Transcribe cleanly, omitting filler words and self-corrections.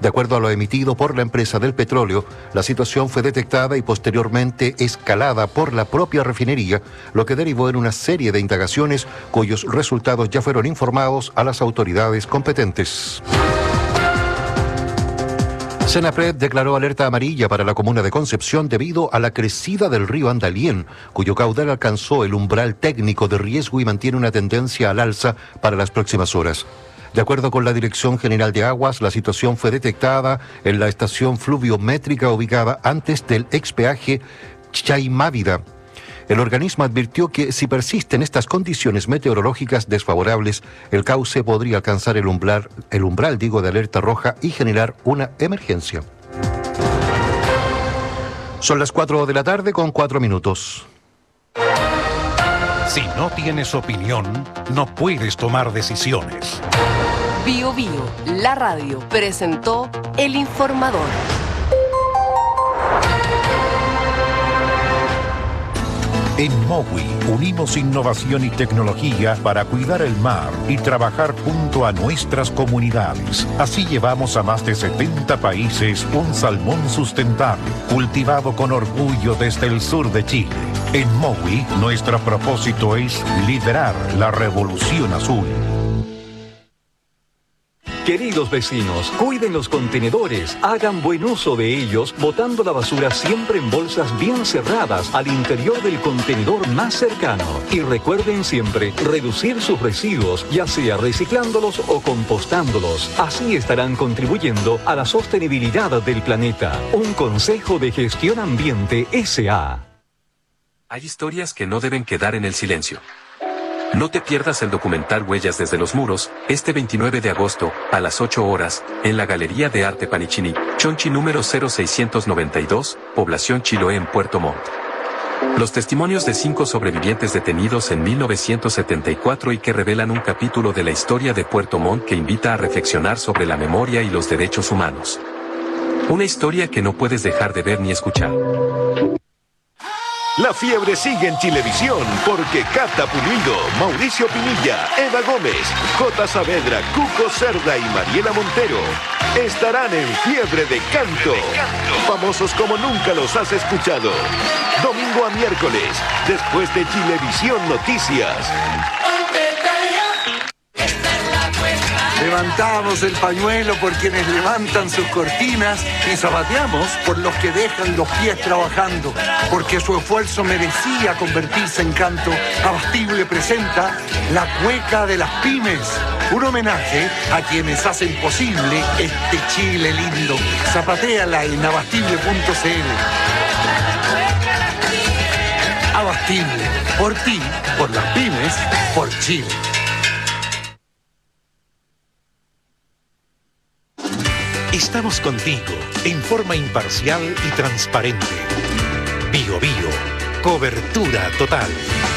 De acuerdo a lo emitido por la empresa del petróleo, la situación fue detectada y posteriormente escalada por la propia refinería, lo que derivó en una serie de indagaciones cuyos resultados ya fueron informados a las autoridades competentes. Senapred declaró alerta amarilla para la comuna de Concepción debido a la crecida del río Andalién, cuyo caudal alcanzó el umbral técnico de riesgo y mantiene una tendencia al alza para las próximas horas. De acuerdo con la Dirección General de Aguas, la situación fue detectada en la estación fluviométrica ubicada antes del expeaje Chaimávida. El organismo advirtió que si persisten estas condiciones meteorológicas desfavorables, el cauce podría alcanzar el umbral de alerta roja y generar una emergencia. Son las 4 de la tarde con 4 minutos. Si no tienes opinión, no puedes tomar decisiones. Bio Bio, la radio, presentó El Informador. En Mowi unimos innovación y tecnología para cuidar el mar y trabajar junto a nuestras comunidades. Así llevamos a más de 70 países un salmón sustentable, cultivado con orgullo desde el sur de Chile. En Mowi, nuestro propósito es liderar la revolución azul. Queridos vecinos, cuiden los contenedores, hagan buen uso de ellos, botando la basura siempre en bolsas bien cerradas al interior del contenedor más cercano. Y recuerden siempre reducir sus residuos, ya sea reciclándolos o compostándolos. Así estarán contribuyendo a la sostenibilidad del planeta. Un consejo de Gestión Ambiente S.A. Hay historias que no deben quedar en el silencio. No te pierdas el documental Huellas desde los muros, este 29 de agosto, a las 8 horas, en la Galería de Arte Panichini, Chonchi número 0692, Población Chiloé en Puerto Montt. Los testimonios de 5 sobrevivientes detenidos en 1974 y que revelan un capítulo de la historia de Puerto Montt que invita a reflexionar sobre la memoria y los derechos humanos. Una historia que no puedes dejar de ver ni escuchar. La fiebre sigue en Chilevisión porque Cata Pulido, Mauricio Pinilla, Eva Gómez, J. Saavedra, Cuco Cerda y Mariela Montero estarán en fiebre de canto. Famosos como nunca los has escuchado. Domingo a miércoles, después de Chilevisión Noticias. Levantamos el pañuelo por quienes levantan sus cortinas y zapateamos por los que dejan los pies trabajando, porque su esfuerzo merecía convertirse en canto. Abastible presenta La Cueca de las Pymes, un homenaje a quienes hacen posible este Chile lindo. Zapatéala en abastible.cl. Abastible, por ti, por las pymes, por Chile. Estamos contigo en forma imparcial y transparente. Bio Bio, cobertura total.